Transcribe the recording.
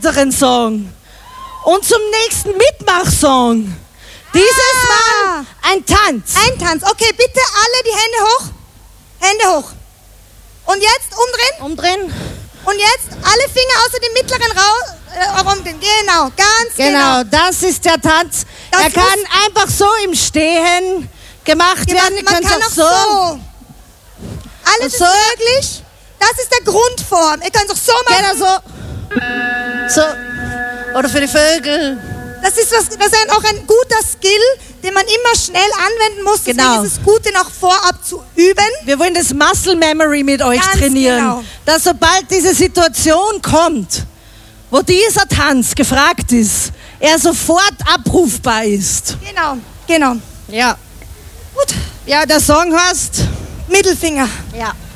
weiteren Song und zum nächsten Mitmachsong. Dieses Mal ein Tanz. Ein Tanz. Okay, bitte alle die Hände hoch. Hände hoch. Und jetzt umdrehen. Umdrehen. Und jetzt alle Finger außer dem mittleren Raum. Genau, ganz genau. Genau, das ist der Tanz. Das Er kann einfach so im Stehen gemacht werden. Ihr Man könnt's kann auch auch so. Alles so. ist möglich. Das ist der Grundform. Ihr könnt es auch so machen. Genau so. So. Oder für die Vögel. Das ist auch ein guter Skill, den man immer schnell anwenden muss. Deswegen Genau. ist es gut, den auch vorab zu üben. Wir wollen das Muscle Memory mit euch Ganz trainieren. genau. Dass sobald diese Situation kommt, wo dieser Tanz gefragt ist, er sofort abrufbar ist. Genau. Ja. Gut. Ja, der Song heißt Mittelfinger. Ja.